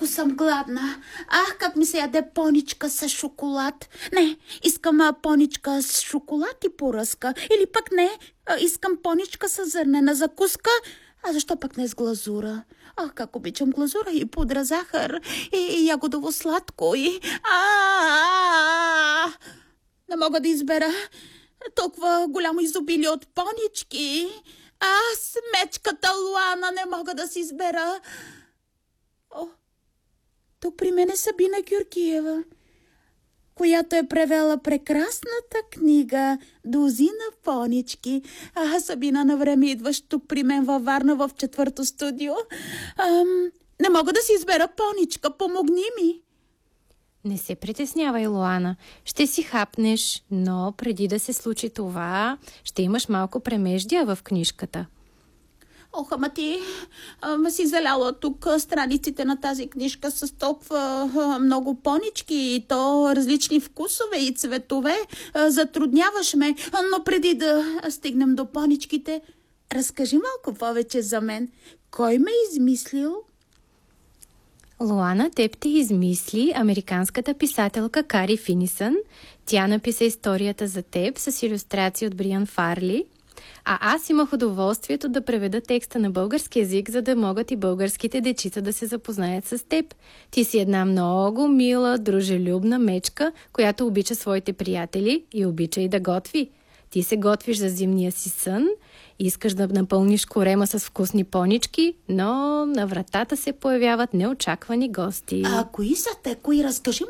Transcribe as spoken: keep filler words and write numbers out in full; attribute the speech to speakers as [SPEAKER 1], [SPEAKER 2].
[SPEAKER 1] колко съм гладна. Ах, как ми се яде поничка с шоколад. Не, искам а, поничка с шоколад и поръска. Или пък не, а, искам поничка с зърнена закуска. А защо пък не с глазура? Ах, как обичам глазура и пудра захар, и, и ягодово сладко, и... А-а-а! Не мога да избера толкова голямо изобилие от понички. Аз, мечката Луана, не мога да си избера. О, тук при мен е Сабина Георгиева, която е превела прекрасната книга "Дозина понички". А, Сабина, на време идваш тук при мен във Варна в четвърто студио. Ам, не мога да си избера поничка, помогни ми.
[SPEAKER 2] Не се притеснявай, Луана. Ще си хапнеш, но преди да се случи това, ще имаш малко премеждия в книжката.
[SPEAKER 1] Ох, ама ти ама си заляла тук страниците на тази книжка с толкова а, много понички и то различни вкусове и цветове. А, затрудняваш ме, но преди да стигнем до поничките, разкажи малко повече за мен. Кой ме е измислил?
[SPEAKER 2] Луана, теб те измисли американската писателка Кари Финисън. Тя написа историята за теб с илюстрации от Бриан Фарли. А аз имах удоволствието да преведа текста на български език, за да могат и българските дечица да се запознаят с теб. Ти си една много мила, дружелюбна мечка, която обича своите приятели и обича и да готви. Ти се готвиш за зимния си сън, искаш да напълниш корема с вкусни понички, но на вратата се появяват неочаквани гости.
[SPEAKER 1] А кои са те? Кои? Разкажи